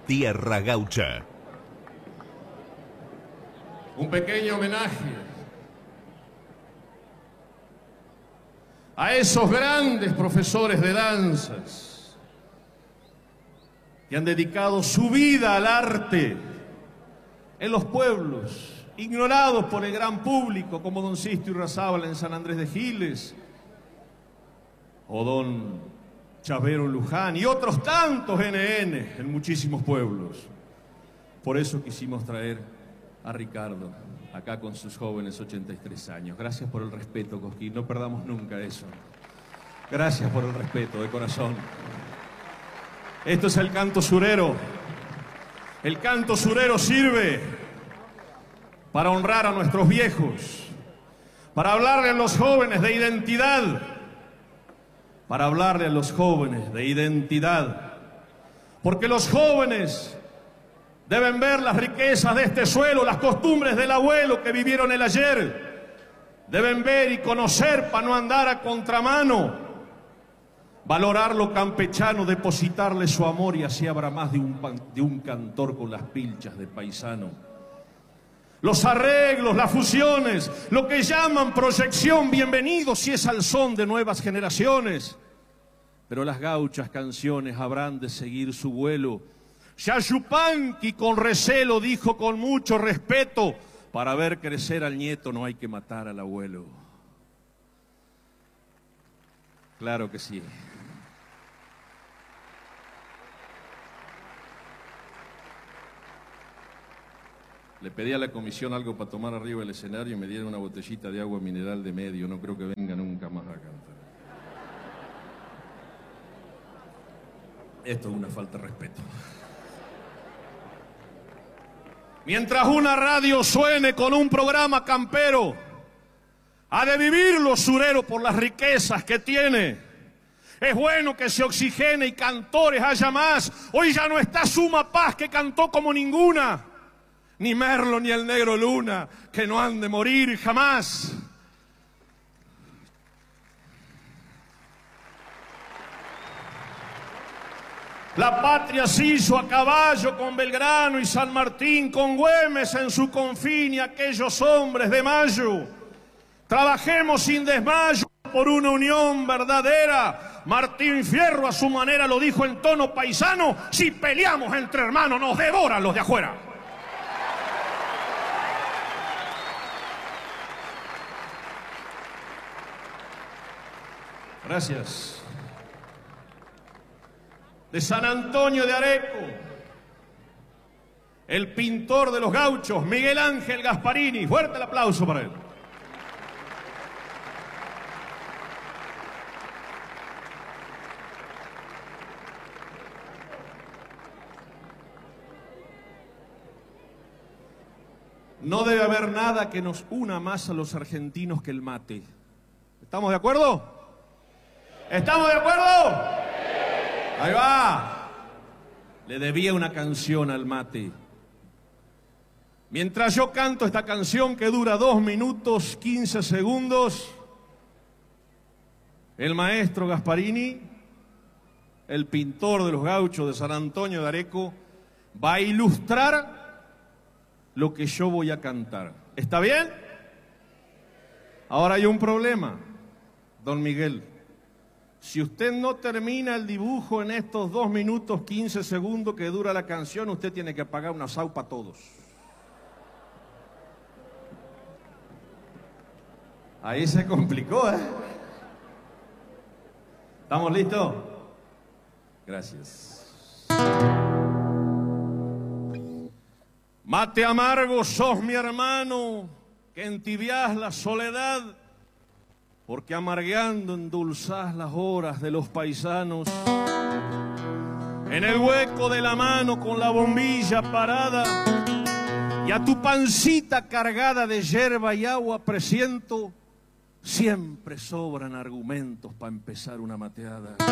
Tierra Gaucha. Un pequeño homenaje a esos grandes profesores de danzas que han dedicado su vida al arte en los pueblos, ignorados por el gran público, como don Sisto Irrazábal en San Andrés de Giles, o don Chavero Luján, y otros tantos NN en muchísimos pueblos. Por eso quisimos traer a Ricardo, acá con sus jóvenes 83 años. Gracias por el respeto, Cosquín, no perdamos nunca eso. Gracias por el respeto, de corazón. Esto es el canto surero. El canto surero sirve para honrar a nuestros viejos, para hablarle a los jóvenes de identidad, para hablarle a los jóvenes de identidad, porque los jóvenes deben ver las riquezas de este suelo, las costumbres del abuelo que vivieron el ayer, deben ver y conocer para no andar a contramano, valorar lo campechano, depositarle su amor, y así habrá más de un cantor con las pilchas de paisano. Los arreglos, las fusiones, lo que llaman proyección, bienvenido si es al son de nuevas generaciones. Pero las gauchas canciones habrán de seguir su vuelo. Yaxupanqui con recelo dijo con mucho respeto: para ver crecer al nieto no hay que matar al abuelo. Claro que sí. Le pedí a la comisión algo para tomar arriba del escenario y me dieron una botellita de agua mineral de medio. No creo que venga nunca más a cantar. Esto es una falta de respeto. Mientras una radio suene con un programa campero, ha de vivir lo surero por las riquezas que tiene. Es bueno que se oxigene y cantores haya más. Hoy ya no está Suma Paz, que cantó como ninguna, ni Merlo ni el Negro Luna, que no han de morir jamás. La patria se hizo a caballo con Belgrano y San Martín, con Güemes en su confín y aquellos hombres de mayo. Trabajemos sin desmayo por una unión verdadera. Martín Fierro a su manera lo dijo en tono paisano: si peleamos entre hermanos nos devoran los de afuera. Gracias. De San Antonio de Areco, el pintor de los gauchos, Miguel Ángel Gasparini. Fuerte el aplauso para él. No debe haber nada que nos una más a los argentinos que el mate. ¿Estamos de acuerdo? ¿Estamos de acuerdo? Ahí va. Le debía una canción al mate. Mientras yo canto esta canción que dura 2 minutos 15 segundos, el maestro Gasparini, el pintor de los gauchos de San Antonio de Areco, va a ilustrar lo que yo voy a cantar. ¿Está bien? Ahora hay un problema, don Miguel. Si usted no termina el dibujo en estos 2 minutos 15 segundos que dura la canción, usted tiene que pagar una saupa a todos. Ahí se complicó, ¿eh? ¿Estamos listos? Gracias. Mate amargo, sos mi hermano, que entibiás la soledad, porque amargueando endulzás las horas de los paisanos. En el hueco de la mano con la bombilla parada, y a tu pancita cargada de yerba y agua presiento, siempre sobran argumentos para empezar una mateada.